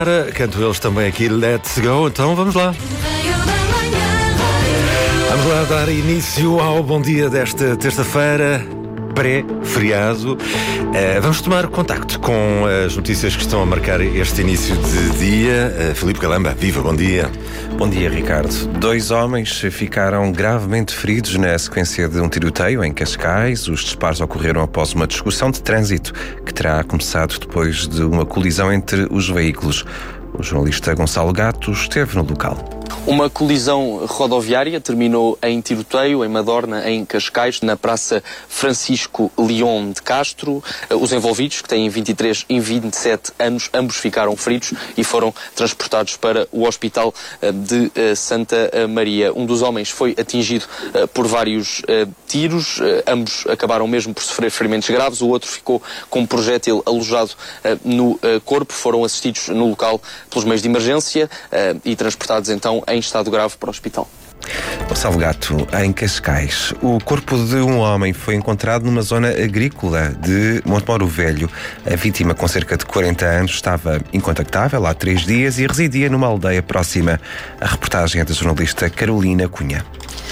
Canto eles também aqui, let's go, então vamos lá. Vamos lá dar início ao Bom Dia desta terça-feira, pré-feriado. Vamos tomar contacto com as notícias que estão a marcar este início de dia. Filipe Calamba, viva, bom dia. Bom dia, Ricardo. 2 homens ficaram gravemente feridos na sequência de um tiroteio em Cascais. Os disparos ocorreram após uma discussão de trânsito que terá começado depois de uma colisão entre os veículos. O jornalista Gonçalo Gato esteve no local. Uma colisão rodoviária terminou em tiroteio em Madorna, em Cascais, na Praça Francisco León de Castro. Os envolvidos, que têm 23 e 27 anos, ambos ficaram feridos e foram transportados para o Hospital de Santa Maria. Um dos homens foi atingido por vários tiros, ambos acabaram mesmo por sofrer ferimentos graves, o outro ficou com um projétil alojado no corpo. Foram assistidos no local pelos meios de emergência e transportados então em estado grave para o hospital. Gonçalo Gato, em Cascais. O corpo de um homem foi encontrado numa zona agrícola de Montemoro Velho. A vítima, com cerca de 40 anos, estava incontactável há 3 dias e residia numa aldeia próxima. A reportagem é da jornalista Carolina Cunha.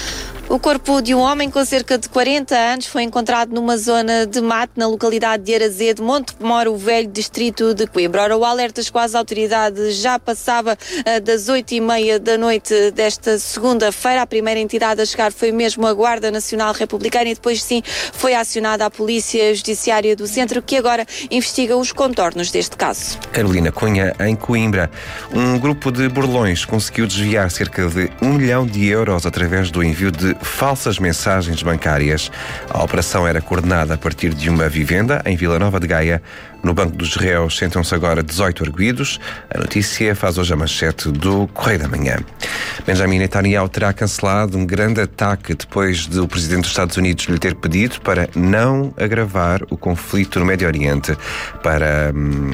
O corpo de um homem com cerca de 40 anos foi encontrado numa zona de mato na localidade de Arazede, Montemoro Velho, distrito de Coimbra. Ora, o alerta com as autoridades já passava das 8h30 da noite desta segunda-feira. A primeira entidade a chegar foi mesmo a Guarda Nacional Republicana e depois sim foi acionada a Polícia Judiciária do Centro, que agora investiga os contornos deste caso. Carolina Cunha, em Coimbra. Um grupo de burlões conseguiu desviar cerca de 1 milhão de euros através do envio de falsas mensagens bancárias. A operação era coordenada a partir de uma vivenda em Vila Nova de Gaia. No banco dos réus sentam-se agora 18 arguidos. A notícia faz hoje a manchete do Correio da Manhã. Benjamin Netanyahu terá cancelado um grande ataque depois de o presidente dos Estados Unidos lhe ter pedido para não agravar o conflito no Médio Oriente. Para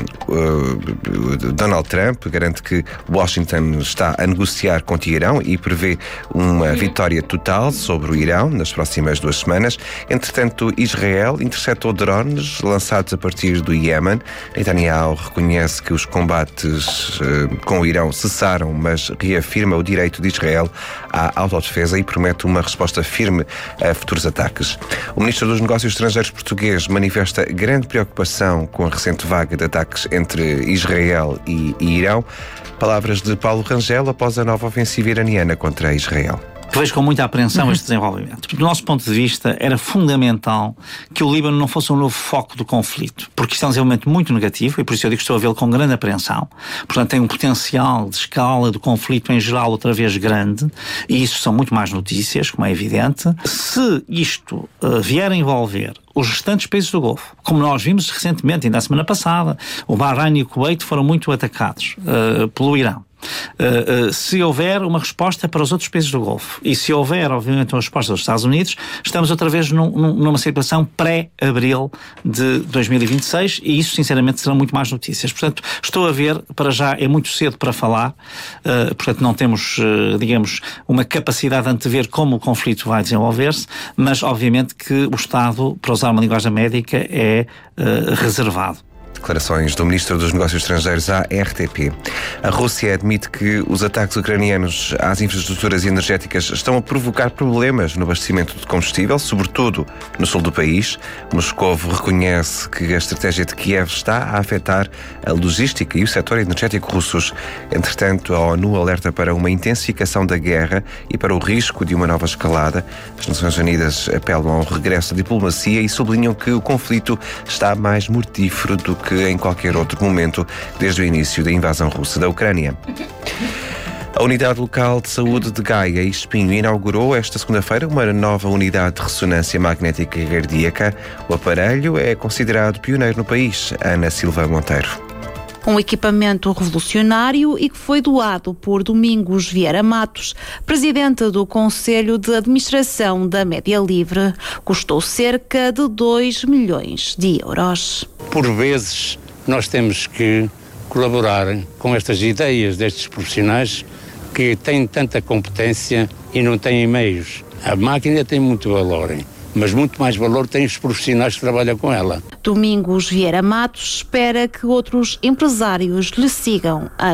Donald Trump garante que Washington está a negociar com o Irão e prevê uma vitória total sobre o Irão nas próximas 2 semanas. Entretanto, Israel interceptou drones lançados a partir do Iêmen. Netanyahu reconhece que os combates com o Irão cessaram, mas reafirma o direito de Israel à autodefesa e promete uma resposta firme a futuros ataques. O ministro dos Negócios Estrangeiros português manifesta grande preocupação com a recente vaga de ataques entre Israel e Irão. Palavras de Paulo Rangel após a nova ofensiva iraniana contra Israel. Vejo com muita apreensão este desenvolvimento. Do nosso ponto de vista, era fundamental que o Líbano não fosse um novo foco do conflito, porque isto é um desenvolvimento muito negativo e por isso eu digo que estou a vê-lo com grande apreensão. Portanto, tem um potencial de escala do conflito em geral outra vez grande e isso são muito mais notícias, como é evidente. Se isto vier a envolver os restantes países do Golfo, como nós vimos recentemente, ainda a semana passada, o Bahrein e o Kuwait foram muito atacados pelo Irão. Se houver uma resposta para os outros países do Golfo e se houver, obviamente, uma resposta dos Estados Unidos, estamos outra vez numa situação pré-abril de 2026 e isso, sinceramente, serão muito mais notícias. Portanto, estou a ver, para já é muito cedo para falar, portanto, não temos, digamos, uma capacidade de antever como o conflito vai desenvolver-se, mas, obviamente, que o Estado, para usar uma linguagem médica, é reservado. Declarações do Ministro dos Negócios Estrangeiros à RTP. A Rússia admite que os ataques ucranianos às infraestruturas energéticas estão a provocar problemas no abastecimento de combustível, sobretudo no sul do país. Moscovo reconhece que a estratégia de Kiev está a afetar a logística e o setor energético russos. Entretanto, a ONU alerta para uma intensificação da guerra e para o risco de uma nova escalada. As Nações Unidas apelam ao regresso da diplomacia e sublinham que o conflito está mais mortífero do que em qualquer outro momento desde o início da invasão russa da Ucrânia. A Unidade Local de Saúde de Gaia e Espinho inaugurou esta segunda-feira uma nova unidade de ressonância magnética cardíaca. O aparelho é considerado pioneiro no país. Ana Silva Monteiro. Um equipamento revolucionário e que foi doado por Domingos Vieira Matos, presidente do Conselho de Administração da Média Livre. Custou cerca de 2 milhões de euros. Por vezes, nós temos que colaborar com estas ideias destes profissionais que têm tanta competência e não têm meios. A máquina tem muito valor, mas muito mais valor têm os profissionais que trabalham com ela. Domingos Vieira Matos espera que outros empresários lhe sigam a